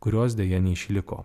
kurios dėja neišliko.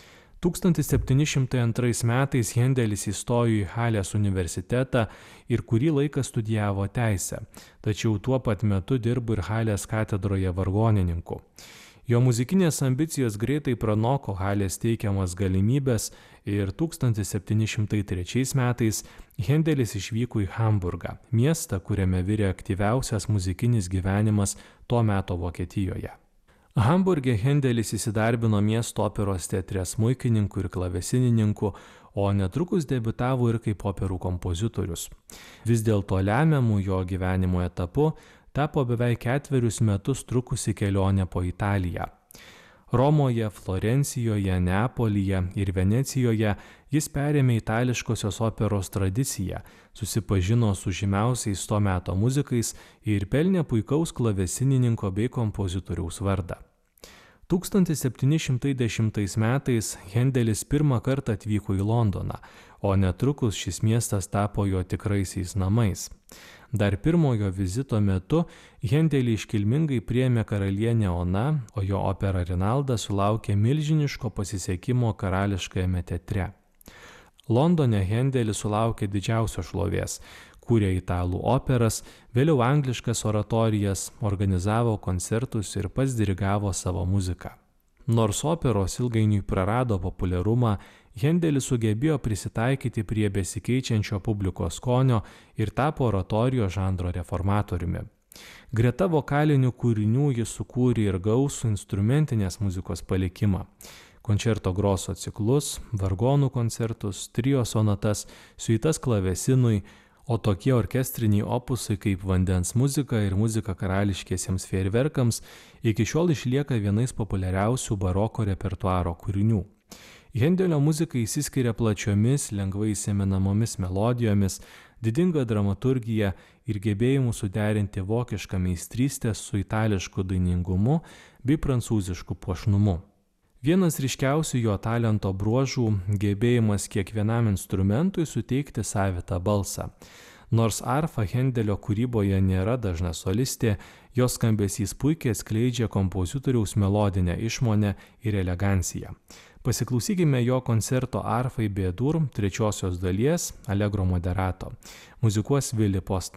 1702 metais Hendelis įstojo į Halės universitetą ir kurį laiką studijavo teisę, tačiau tuo pat metu dirbo ir Halės katedroje vargonininku. Jo muzikinės ambicijos greitai pranoko Halės teikiamas galimybės ir 1703 metais Hendelis išvyko į Hamburgą, miestą, kuriame virė aktyviausias muzikinis gyvenimas tuo meto Vokietijoje. Hamburge Hendelis įsidarbino miesto operos teatre smuikininku ir klavesinininku, o netrukus debiutavo ir kaip operų kompozitorius. Vis dėlto lemiamu jo gyvenimo etapu tapo beveik 4 metus trukusi kelionė po Italiją. Romoje, Florencijoje, Neapolyje ir Venecijoje jis perėmė itališkosios operos tradiciją, susipažino su žymiausiais to meto muzikais ir pelnė puikaus klavesinininko bei kompozitoriaus vardą. 1710 metais Hendelis pirmą kartą atvyko į Londoną, o netrukus šis miestas tapo jo tikraisiais namais. Dar pirmojo vizito metu Hendelį iškilmingai priėmė karalienė Ona, o jo opera Rinalda sulaukė milžiniško pasisekimo karališkajame teatre. Londone Hendelis sulaukė didžiausios šlovės, kūrė italų operas, vėliau angliškas oratorijas, organizavo koncertus ir pats dirigavo savo muziką. Nors operos ilgainiui prarado populiarumą, Hendelis sugebėjo prisitaikyti prie besikeičiančio publikos skonio ir tapo oratorijos žanro reformatoriumi. Greta vokalinių kūrinių jis sukūrė ir gausų instrumentinės muzikos palikimą. Končerto groso ciklus, vargonų koncertus, trio sonatas, siuitas klavesinui, o tokie orkestriniai opusai kaip vandens muzika ir muzika karališkiesiems fejerverkams iki šiol išlieka vienais populiariausių baroko repertuaro kūrinių. Hendelio muzika išsiskiria plačiomis, lengvai įsimenamomis melodijomis, didinga dramaturgija ir gebėjimu suderinti vokišką meistrystę su itališku dainingumu bei prancūzišku puošnumu. Vienas ryškiausių jo talento bruožų – gebėjimas kiekvienam instrumentui suteikti savitą balsą. Nors arfa Hendelio kūryboje nėra dažna solistė, jos skambesys puikiai atskleidžia kompozitoriaus melodinę išmonę ir eleganciją. Pasiklausykime jo koncerto arfai B-dur 3 dalies Allegro moderato. Muzikuos Willy Postman.